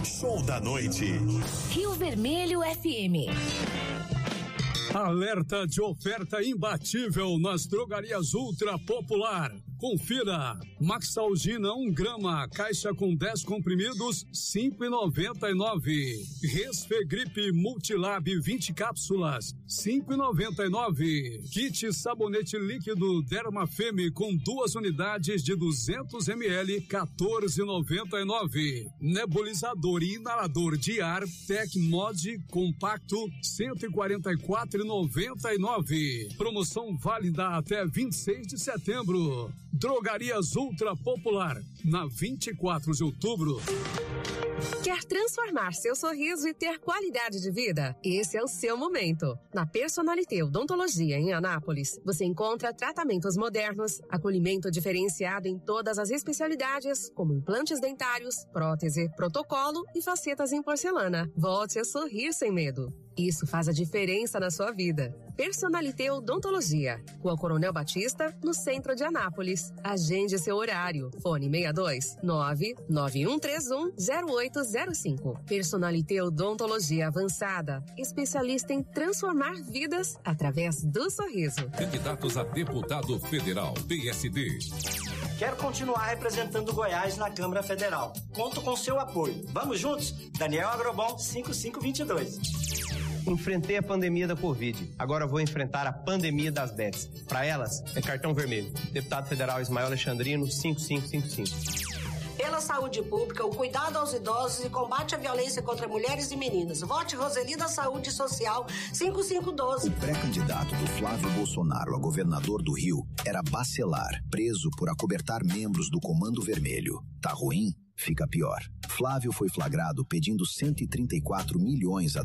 Show da noite. Rio Vermelho FM. Alerta de oferta imbatível nas drogarias Ultra Popular. Confira. Maxalgina 1 grama, caixa com 10 comprimidos, R$5,99. Resfegripe Multilab 20 cápsulas, R$5,99. Kit sabonete líquido Dermafeme com 2 unidades de 200 ml, R$14,99. Nebulizador e inalador de ar Tecmod compacto, R$144,99. Promoção válida até 26 de setembro. Drogarias Ultra Popular, na 24 de outubro. Quer transformar seu sorriso e ter qualidade de vida? Esse é o seu momento. Na Personalité Odontologia em Anápolis, você encontra tratamentos modernos, acolhimento diferenciado em todas as especialidades, como implantes dentários, prótese, protocolo e facetas em porcelana. Volte a sorrir sem medo. Isso faz a diferença na sua vida. Personalité Odontologia, Rua Coronel Batista, no centro de Anápolis. Agende seu horário. Fone 62 991310805. Personalité Odontologia Avançada, especialista em transformar vidas através do sorriso. Candidatos a deputado federal, PSD. Quero continuar representando Goiás na Câmara Federal. Conto com seu apoio. Vamos juntos? Daniel Agrobom 5522. Enfrentei a pandemia da Covid. Agora vou enfrentar a pandemia das bets. Para elas, é cartão vermelho. Deputado Federal Ismael Alexandrino, 5555. Pela saúde pública, o cuidado aos idosos e combate à violência contra mulheres e meninas. Vote Roseli da Saúde Social 5512. O pré-candidato do Flávio Bolsonaro a governador do Rio era Bacelar, preso por acobertar membros do Comando Vermelho. Tá ruim? Fica pior. Flávio foi flagrado pedindo 134 milhões a